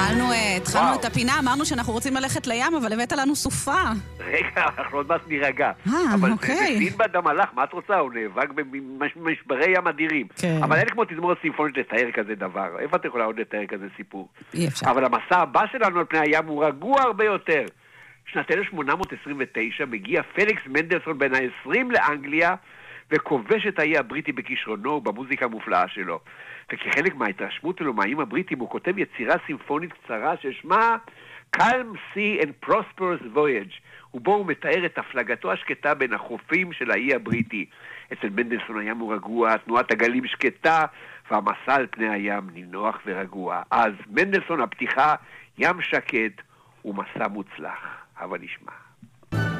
התחלנו את הפינה, אמרנו שאנחנו רוצים ללכת לים, אבל הבאת לנו סופה. רגע, אנחנו עוד מעט נירגע. אבל סינבד המלאך, מה את רוצה? הוא נאבק במשברי ים אדירים. אבל אין כמו תזמורת סימפונית לתאר כזה דבר. איפה את יכולה עוד לתאר כזה סיפור? אי אפשר. אבל המסע הבא שלנו על פני הים הוא רגוע הרבה יותר. שנת 1829 מגיע פליקס מנדלסון בן ה-20 לאנגליה, וכובש את האי הבריטי בכישרונו ובמוזיקה המופלאה שלו. וכחלק מההתרשמות שלו מהאיים הבריטים הוא כותב יצירה סימפונית קצרה ששמה Calm Sea and Prosperous Voyage, ובו הוא מתאר את הפלגתו השקטה בין החופים של האי הבריטי. אצל מנדלסון הים הוא רגוע, תנועת הגלים שקטה, והמסע על פני הים נינוח ורגוע. אז מנדלסון הפתיחה, ים שקט ומסע מוצלח. אבל נשמע.